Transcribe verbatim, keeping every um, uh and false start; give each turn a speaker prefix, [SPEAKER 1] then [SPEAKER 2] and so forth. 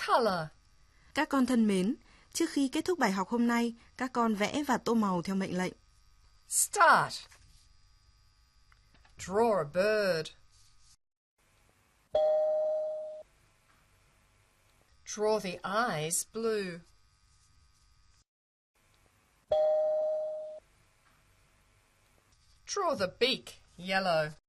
[SPEAKER 1] color.
[SPEAKER 2] Các con thân mến, trước khi kết thúc bài học hôm nay, các con vẽ và tô màu theo mệnh lệnh.
[SPEAKER 1] Start. Draw a bird. Draw the eyes blue. Draw the beak yellow.